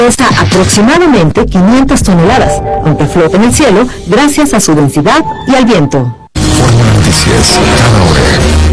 Pesa aproximadamente 500 toneladas, aunque flota en el cielo gracias a su densidad y al viento. Noticias cada hora.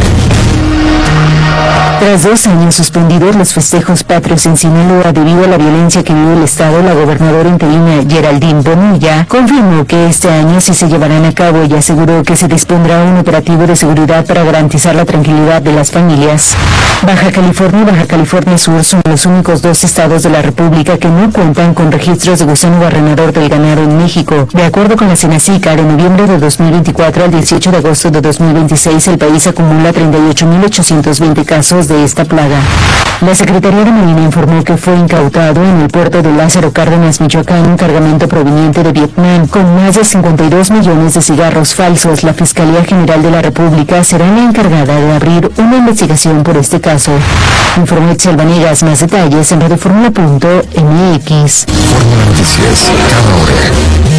Tras 2 años suspendidos los festejos patrios en Sinaloa debido a la violencia que vive el estado, la gobernadora interina Geraldine Bonilla confirmó que este año sí se llevarán a cabo y aseguró que se dispondrá un operativo de seguridad para garantizar la tranquilidad de las familias. Baja California y Baja California Sur son los únicos 2 estados de la República que no cuentan con registros de gusano barrenador del ganado en México. De acuerdo con la Senacica, de noviembre de 2024 al 18 de agosto de 2026, el país acumula 38.820 casos de esta plaga. La Secretaría de Marina informó que fue incautado en el puerto de Lázaro Cárdenas, Michoacán, un cargamento proveniente de Vietnam con más de 52 millones de cigarros falsos. La Fiscalía General de la República será la encargada de abrir una investigación por este caso. Informó Itzel Vanegas. Más detalles en radioformula.mx. Noticias cada hora.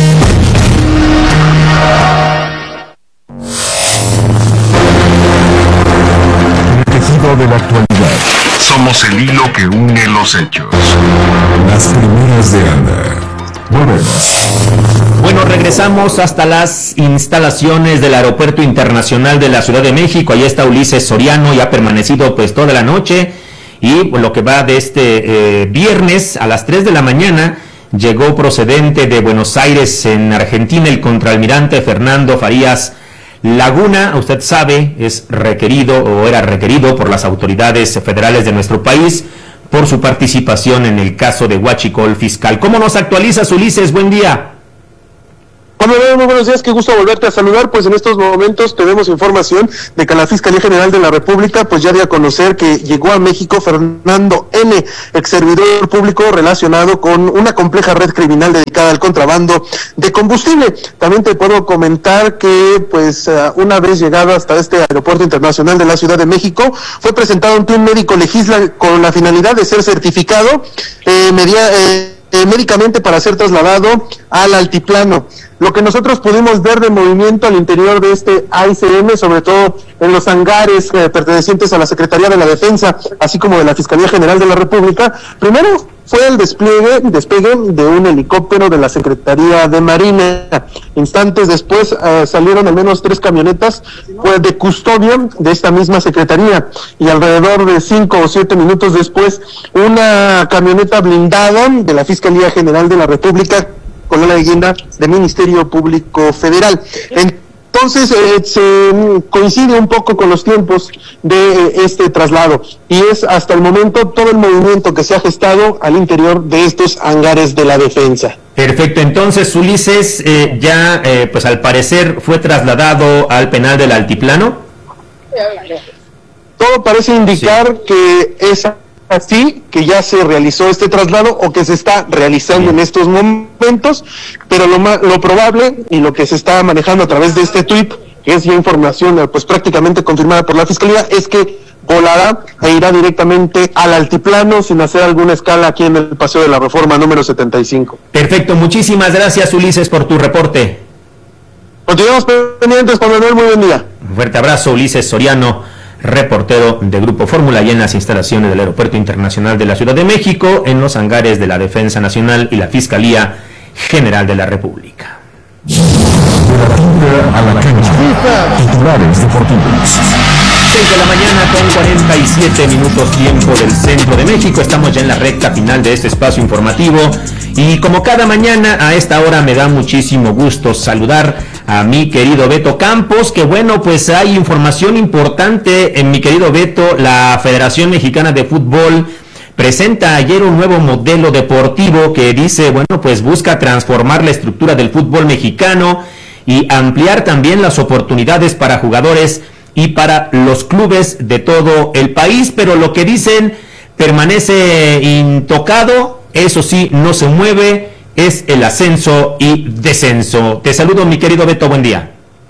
De la actualidad. Somos el hilo que une los hechos. Las primeras de Ana. Volvemos. Bueno, regresamos hasta las instalaciones del Aeropuerto Internacional de la Ciudad de México. Ahí está Ulises Soriano y ha permanecido pues toda la noche. Y lo que va de este viernes a las 3 de la mañana llegó procedente de Buenos Aires en Argentina el contraalmirante Fernando Farías Laguna. Usted sabe, es requerido o era requerido por las autoridades federales de nuestro país por su participación en el caso de Huachicol Fiscal. ¿Cómo nos actualizas, Ulises? Buen día. Juan Manuel, muy buenos días, qué gusto volverte a saludar. Pues en estos momentos tenemos información de que la Fiscalía General de la República pues ya dio a conocer que llegó a México Fernando N., ex servidor público relacionado con una compleja red criminal dedicada al contrabando de combustible. También te puedo comentar que pues una vez llegado hasta este Aeropuerto Internacional de la Ciudad de México, fue presentado ante un médico legisla con la finalidad de ser certificado médicamente para ser trasladado al altiplano. Lo que nosotros pudimos ver de movimiento al interior de este AICM, sobre todo en los hangares pertenecientes a la Secretaría de la Defensa, así como de la Fiscalía General de la República, primero fue el despegue de un helicóptero de la Secretaría de Marina. Instantes después salieron al menos 3 camionetas de custodia de esta misma Secretaría, y alrededor de 5 o 7 minutos después una camioneta blindada de la Fiscalía General de la República con la leyenda del Ministerio Público Federal. Entonces se coincide un poco con los tiempos de este traslado, y es hasta el momento todo el movimiento que se ha gestado al interior de estos hangares de la defensa. Perfecto, entonces Ulises pues al parecer fue trasladado al penal del Altiplano. Todo parece indicar que es así, que ya se realizó este traslado o que se está realizando en estos momentos, pero lo probable y lo que se está manejando a través de este tuit, que es ya información pues prácticamente confirmada por la Fiscalía, es que volará e irá directamente al altiplano sin hacer alguna escala aquí en el Paseo de la Reforma número 75. Perfecto, muchísimas gracias, Ulises, por tu reporte. Continuamos pendientes, Juan Manuel, muy buen día. Un fuerte abrazo, Ulises Soriano, reportero de Grupo Fórmula, y en las instalaciones del Aeropuerto Internacional de la Ciudad de México, en los hangares de la Defensa Nacional y la Fiscalía General de la República. De la tierra a la cancha. Titulares deportivos. 6 de la mañana con 47 minutos tiempo del centro de México. Estamos ya en la recta final de este espacio informativo, y como cada mañana a esta hora me da muchísimo gusto saludar a mi querido Beto Campos, que bueno, pues hay información importante en mi querido Beto. La Federación Mexicana de Fútbol presenta ayer un nuevo modelo deportivo que dice, bueno, pues busca transformar la estructura del fútbol mexicano y ampliar también las oportunidades para jugadores y para los clubes de todo el país, pero lo que dicen permanece intocado, eso sí, no se mueve, es el ascenso y descenso. Te saludo, mi querido Beto, buen día.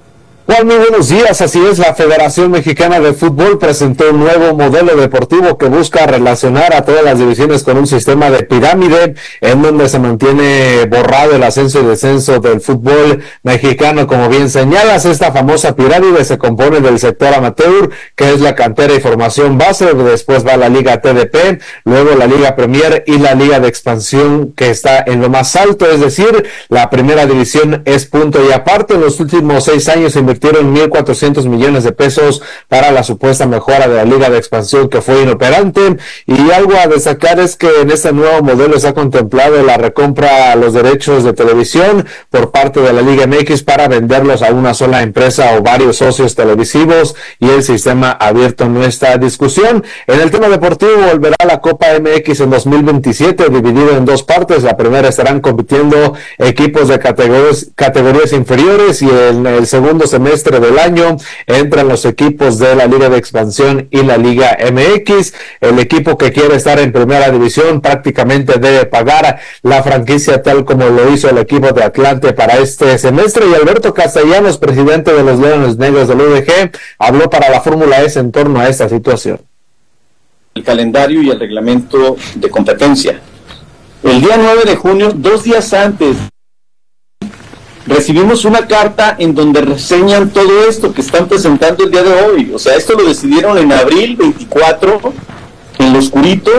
Juan, muy buenos días. Así es, la Federación Mexicana de Fútbol presentó un nuevo modelo deportivo que busca relacionar a todas las divisiones con un sistema de pirámide en donde se mantiene borrado el ascenso y descenso del fútbol mexicano. Como bien señalas, esta famosa pirámide se compone del sector amateur, que es la cantera y formación base, después va la Liga TDP, luego la Liga Premier y la Liga de Expansión, que está en lo más alto, es decir, la primera división es punto y aparte. En los últimos 6 años se invirtieron 1,400 millones de pesos para la supuesta mejora de la Liga de Expansión, que fue inoperante. Y algo a destacar es que en este nuevo modelo se ha contemplado la recompra a los derechos de televisión por parte de la Liga MX para venderlos a una sola empresa o varios socios televisivos, y el sistema abierto no está a discusión. En el tema deportivo, volverá la Copa MX en 2027, dividido en 2 partes. La primera estarán compitiendo equipos de categorías inferiores, y en el segundo semestre del año entran los equipos de la Liga de Expansión y la Liga MX. El equipo que quiere estar en primera división prácticamente debe pagar la franquicia, tal como lo hizo el equipo de Atlante para este semestre. Y Alberto Castellanos, presidente de los Leones Negros del UDG, habló para la Fórmula S en torno a esta situación. El calendario y el reglamento de competencia. El día 9 de junio, 2 días antes, recibimos una carta en donde reseñan todo esto que están presentando el día de hoy. O sea, esto lo decidieron en abril 24, en lo oscurito,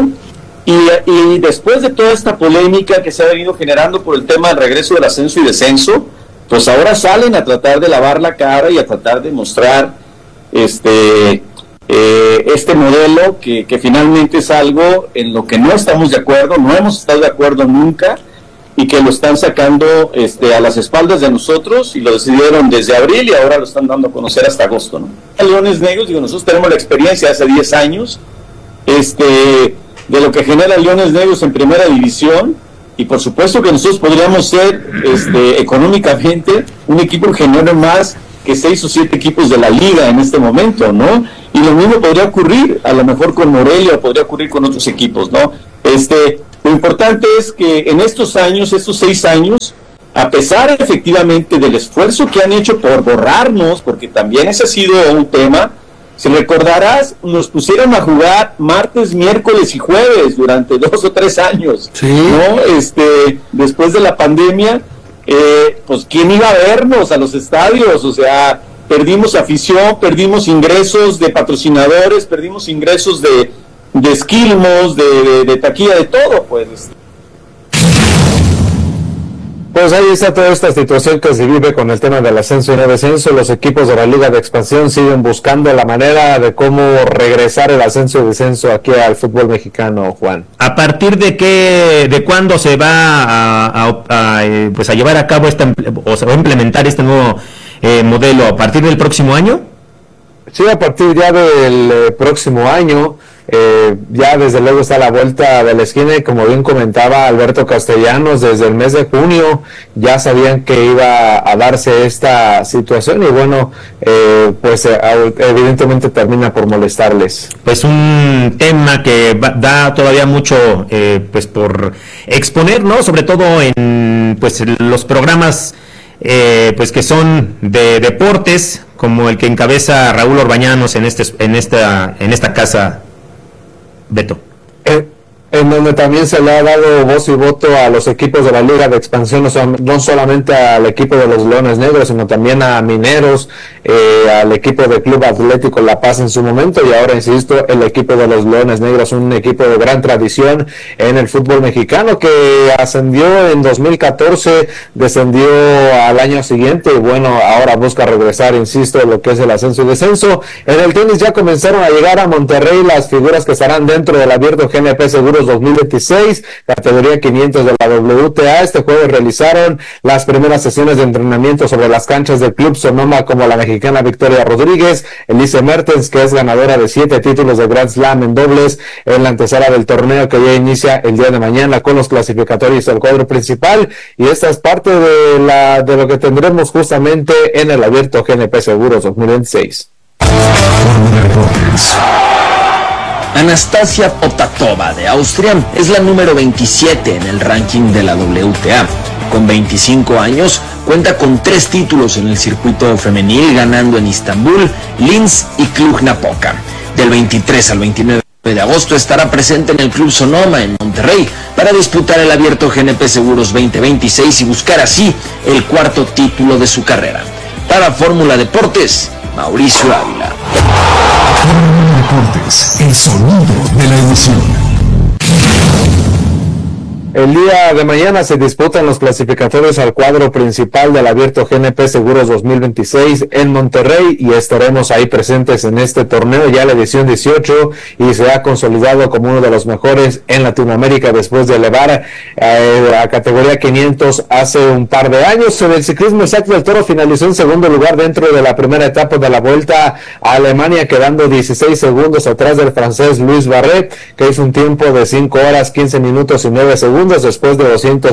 y después de toda esta polémica que se ha venido generando por el tema del regreso del ascenso y descenso, pues ahora salen a tratar de lavar la cara y a tratar de mostrar este modelo que finalmente es algo en lo que no estamos de acuerdo, no hemos estado de acuerdo nunca, y que lo están sacando a las espaldas de nosotros, y lo decidieron desde abril y ahora lo están dando a conocer hasta agosto, ¿no? Leones Negros, nosotros tenemos la experiencia de hace 10 años de lo que genera Leones Negros en primera división, y por supuesto que nosotros podríamos ser económicamente un equipo que genera más que 6 o 7 equipos de la liga en este momento, ¿no? Y lo mismo podría ocurrir a lo mejor con Morelia, podría ocurrir con otros equipos, ¿no? Lo importante es que en estos 6 años, a pesar efectivamente del esfuerzo que han hecho por borrarnos, porque también ese ha sido un tema, si recordarás, nos pusieron a jugar martes, miércoles y jueves durante 2 o 3 años, ¿sí? ¿No? Después de la pandemia, pues ¿quién iba a vernos a los estadios? O sea, perdimos afición, perdimos ingresos de patrocinadores, perdimos ingresos de esquilmos, de taquilla, de todo, pues. Pues ahí está toda esta situación que se vive con el tema del ascenso y no descenso. Los equipos de la Liga de Expansión siguen buscando la manera de cómo regresar el ascenso y descenso aquí al fútbol mexicano, Juan. ¿A partir de cuándo se va a llevar a cabo o se va a implementar este nuevo modelo? ¿A partir del próximo año? Sí, a partir ya del próximo año. Ya desde luego está a la vuelta de la esquina, y como bien comentaba Alberto Castellanos, desde el mes de junio ya sabían que iba a darse esta situación, y bueno, evidentemente termina por molestarles. Pues un tema que da todavía mucho por exponer, ¿no? Sobre todo en los programas que son de deportes, como el que encabeza Raúl Orbañanos en esta casa, Beto. En donde también se le ha dado voz y voto a los equipos de la Liga de Expansión, no solamente al equipo de los Leones Negros, sino también a Mineros, al equipo de Club Atlético La Paz en su momento, y ahora, insisto, el equipo de los Leones Negros, un equipo de gran tradición en el fútbol mexicano, que ascendió en 2014, descendió al año siguiente, y bueno, ahora busca regresar, insisto, lo que es el ascenso y descenso. En el tenis ya comenzaron a llegar a Monterrey las figuras que estarán dentro del abierto GNP Seguros 2026, categoría 500 de la WTA. Este jueves realizaron las primeras sesiones de entrenamiento sobre las canchas del Club Sonoma, como la mexicana Victoria Rodríguez, Elise Mertens, que es ganadora de 7 títulos de Grand Slam en dobles, en la antesala del torneo que ya inicia el día de mañana con los clasificatorios del cuadro principal, y esta es parte de lo que tendremos justamente en el abierto GNP Seguros 2026. Anastasia Potatova de Austria es la número 27 en el ranking de la WTA. Con 25 años, cuenta con 3 títulos en el circuito femenil, ganando en Istambul, Linz y Cluj-Napoca. Del 23 al 29 de agosto estará presente en el Club Sonoma en Monterrey para disputar el Abierto GNP Seguros 2026 y buscar así el 4º título de su carrera. Para Fórmula Deportes, Mauricio Ávila. Fórmula Deportes, el sonido de la emoción. El día de mañana se disputan los clasificatorios al cuadro principal del Abierto GNP Seguros 2026 en Monterrey y estaremos ahí presentes en este torneo, ya la edición 18, y se ha consolidado como uno de los mejores en Latinoamérica después de elevar a categoría 500 hace un par de años. En el ciclismo, Isaac del Toro finalizó en segundo lugar dentro de la primera etapa de la Vuelta a Alemania, quedando 16 segundos atrás del francés Luis Barret, que hizo un tiempo de 5 horas, 15 minutos y 9 segundos después de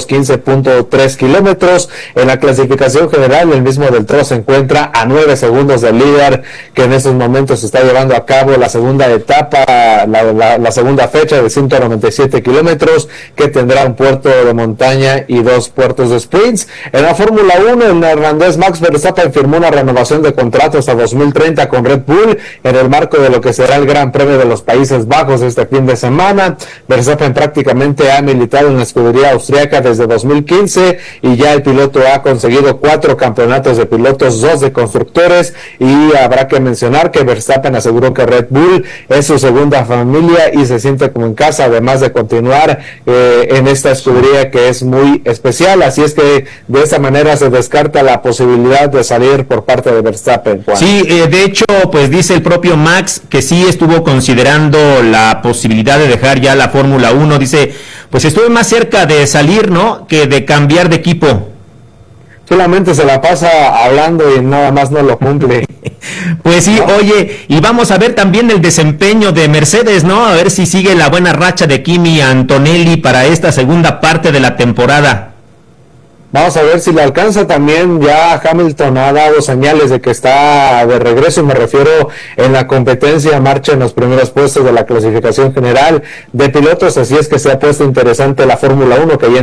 215.3 kilómetros. En la clasificación general, el mismo del Toro se encuentra a 9 segundos del líder, que en estos momentos está llevando a cabo la segunda etapa, la segunda fecha de 197 kilómetros, que tendrá un puerto de montaña y 2 puertos de sprints. En la Fórmula 1, el neerlandés Max Verstappen firmó una renovación de contrato hasta 2030 con Red Bull en el marco de lo que será el Gran Premio de los Países Bajos este fin de semana. Verstappen prácticamente ha militado en la escudería austriaca desde 2015 y ya el piloto ha conseguido 4 campeonatos de pilotos, 2 de constructores, y habrá que mencionar que Verstappen aseguró que Red Bull es su segunda familia y se siente como en casa, además de continuar en esta escudería que es muy especial. Así es que de esta manera se descarta la posibilidad de salir por parte de Verstappen, Juan. Sí, de hecho, pues dice el propio Max que sí estuvo considerando la posibilidad de dejar ya la Fórmula 1. Dice, pues estuve más cerca de salir, ¿no?, que de cambiar de equipo. Solamente se la pasa hablando y nada más no lo cumple. Pues sí, oye, y vamos a ver también el desempeño de Mercedes, ¿no? A ver si sigue la buena racha de Kimi Antonelli para esta segunda parte de la temporada. Vamos a ver si le alcanza. También ya Hamilton ha dado señales de que está de regreso, me refiero en la competencia, marcha en los primeros puestos de la clasificación general de pilotos, así es que se ha puesto interesante la Fórmula 1, que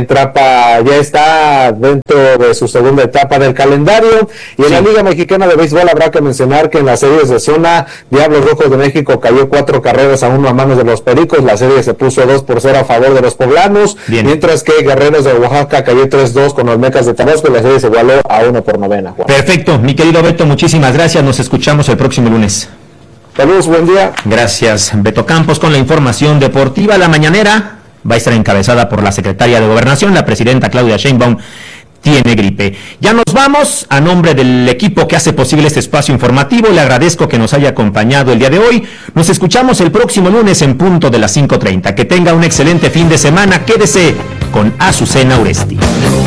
ya está dentro de su segunda etapa del calendario. Y en la Liga Mexicana de Béisbol habrá que mencionar que en las series de zona, Diablos Rojos de México cayó 4-1 a manos de los Pericos. La serie se puso 2-0 a favor de los poblanos. Bien. Mientras que Guerreros de Oaxaca cayó 3-2 con Olmecas de Tabasco, y la serie se igualó a 1-9. Juan. Perfecto, mi querido Beto, muchísimas gracias. Nos escuchamos el próximo lunes. Saludos, buen día. Gracias, Beto Campos, con la información deportiva. La mañanera va a estar encabezada por la secretaria de Gobernación, la presidenta Claudia Sheinbaum. Tiene gripe. Ya nos vamos. A nombre del equipo que hace posible este espacio informativo, le agradezco que nos haya acompañado el día de hoy. Nos escuchamos el próximo lunes en punto de las 5:30. Que tenga un excelente fin de semana. Quédese con Azucena Uresti.